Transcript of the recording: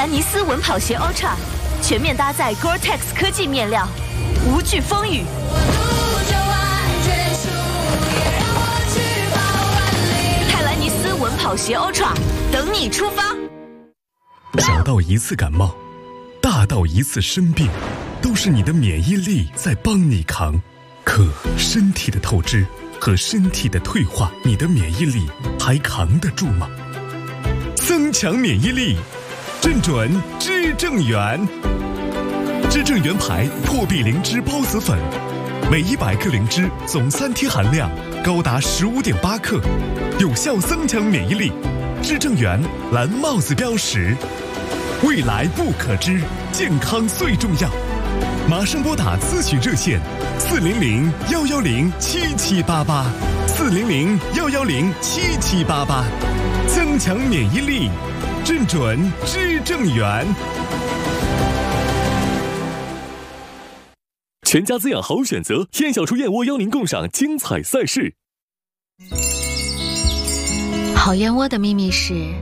兰尼斯稳跑鞋 Ultra 全面搭载 Gore-Tex 科技面料，无惧风雨。泰兰尼斯稳跑鞋 Ultra 等你出发。 小到一次感冒，大到一次生病，都是你的免疫力在帮你扛。可身体的透支和身体的退化，你的免疫力还扛得住吗？增强免疫力，正准知正元。知正元牌破壁灵芝孢子粉，每100克灵芝总3天含量高达15.8克，有效增强免疫力。知正元蓝帽子标识，未来不可知，健康最重要。马上拨打咨询热线400-110-7788，400-110-7788，增强免疫力，正准知正元。 全家滋养好选择，燕小厨燕窝邀您共赏精彩赛事。 好燕窝的秘密是